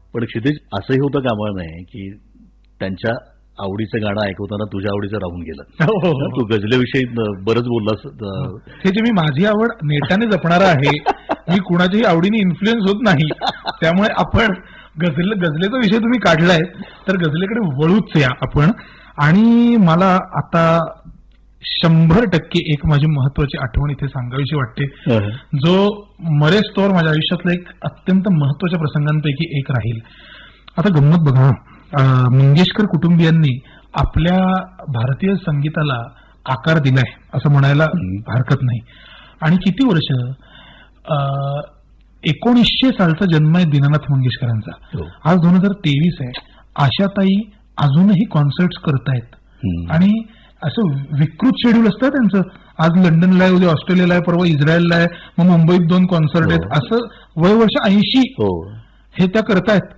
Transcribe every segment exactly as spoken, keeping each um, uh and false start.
पण क्षितिज असंही होतं कामा नये की त्यांच्या आवडीचं गाणं ऐकवताना तुझ्या आवडीचं राहून गेलं. तू गझलेविषयी बरंच बोललास. हे जे मी माझी आवड नेटाने जपणारा आहे, मी कुणाच्याही आवडीने इन्फ्लुएन्स होत नाही. त्यामुळे आपण गझल गझलेचा विषय तुम्ही काढलाय तर गझलेकडे वळूच या आपण. आणि मला आता शंभर टक्के एक माझी महत्वाची आठवण इथे सांगावीशी वाटते, जो मरेस्तोवर माझ्या आयुष्यातला एक अत्यंत महत्वाच्या प्रसंगांपैकी एक राहील. आता गंमत बघा, मंगेशकर कुटुंबियांनी आपल्या भारतीय संगीताला आकार दिलाय असं म्हणायला हरकत नाही. आणि किती वर्ष, एकोणीसशे सालचा जन्म आहे दीनानाथ मंगेशकरांचा. आज दोन हजार तेवीस आहे. आशाताई अजूनही कॉन्सर्ट्स करतायत आणि असं विकृत शेड्यूल असतं त्यांचं. आज लंडनला आहे, उद्या ऑस्ट्रेलियाला आहे, परवा इस्रायलला आहे, मग मुंबईत दोन कॉन्सर्ट आहेत, असं वय वर्ष ऐंशी हे त्या करतायत.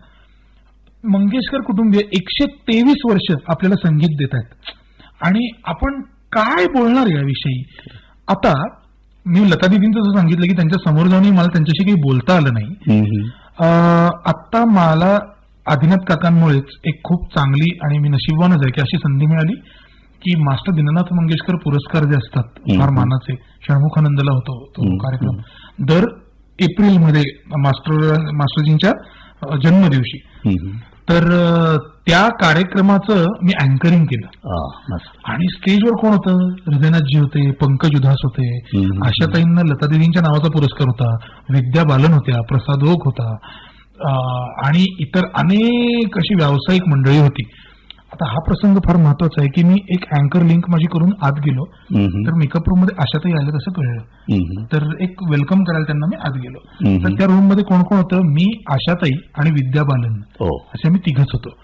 मंगेशकर कुटुंबीय एकशे तेवीस वर्ष आपल्याला संगीत देत आहेत. आणि आपण काय बोलणार याविषयी? आता मी लता दिदींचं असं सांगितलं की त्यांच्या समोर जाऊनही मला त्यांच्याशी काही बोलता आलं नाही. आता मला आदिनाथ काकांमुळेच एक खूप चांगली आणि मी नशीबवानच आहे की अशी संधी मिळाली की मास्टर दीनानाथ मंगेशकर पुरस्कार जे असतात फार मानाचे, षण्मुखानंदला होतो तो कार्यक्रम दर एप्रिलमध्ये मास्टर मास्टरजींच्या जन्मदिवशी. तर त्या कार्यक्रमाचं मी अँकरिंग केलं. आणि स्टेजवर कोण होतं? हृदयनाथजी होते, पंकज उधास होते, आशाताईंना लतादेवींच्या नावाचा पुरस्कार होता, विद्या बालन होत्या, प्रसाद ओक होता आणि इतर अनेक अशी व्यावसायिक मंडळी होती. आता हा प्रसंग फार महत्वाचा आहे की मी एक अँकर लिंक माझी करून आत गेलो, तर मेकअप रूम मध्ये आशाताई आले असं कळलं. तर एक वेलकम करायला त्यांना मी आत गेलो. तर त्या रूम मध्ये कोण कोण होतं? मी, आशाताई आणि विद्या बालन असे आम्ही तिघच होतो.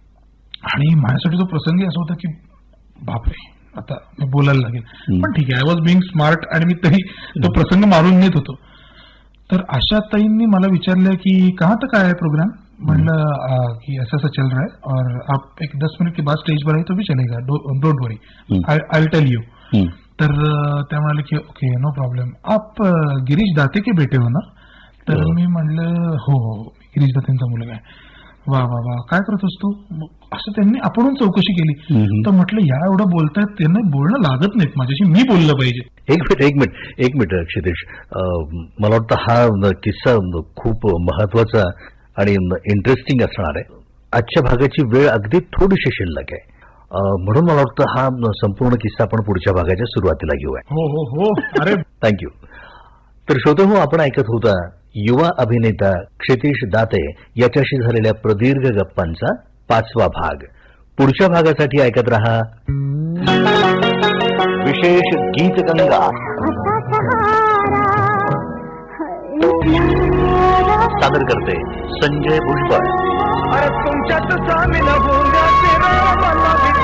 आणि माझ्यासाठी तो प्रसंग असा होता की बापरे, आता मी बोलायला लागेल, पण ठीक आहे, आय वॉज बिंग स्मार्ट आणि मी तरी तो प्रसंग मारून नेत होतो. तर आशाताईंनी मला विचारलं की कहाँ तक आया है प्रोग्राम? म्हणलं की ऐसा ऐसा चल रहा है और आप एक दस मिनट के बाद स्टेज पर आए तो भी चलेगा, don't worry, I will tail you. तर त्या म्हणाले की ओके नो प्रॉब्लेम, आप गिरीश दाते के बेटे हो ना? तर मी म्हणलं हो हो, गिरीश दातेंचा मुलगा आहे. वा वा वा, काय करत असतो? असं त्यांनी आपण चौकशी केली. तर म्हटलं या एवढं बोलतायत, त्यांना बोलणं लागत नाहीत माझ्याशी, मी बोललं पाहिजे. एक मिनिट एक मिनिट एक मिनिट क्षितिज, मला वाटतं हा किस्सा खूप महत्वाचा आणि इंटरेस्टिंग असणार आहे. आजच्या भागाची वेळ अगदी थोडीशी शिल्लक आहे, म्हणून मला वाटतं हा संपूर्ण किस्सा आपण पुढच्या भागाच्या सुरुवातीला घेऊया. हो हो हो, अरे थँक्यू. तर श्रोते हो, आपण ऐकत होता युवा अभिनेता क्षितिज दाते याच्याशी झालेल्या प्रदीर्घ गप्पांचा पाचवा भाग. पुढच्या भागासाठी ऐकत रहा विशेष गीतगंगा. सादर करते संजय भुजबळ. अरे तुमच्यात सामील होऊन